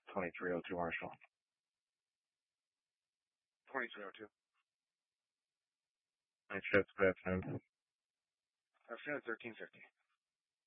2302 Marshall. 2302. Night shift, good afternoon. Afternoon, 1350.